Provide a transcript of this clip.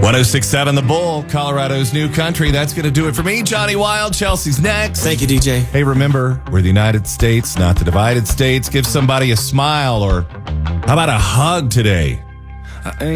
1067 The Bull, Colorado's new country. That's going to do it for me, Johnny Wild. Chelsea's next. Thank you, DJ. Hey, remember, we're the United States, not the divided states. Give somebody a smile, or how about a hug today?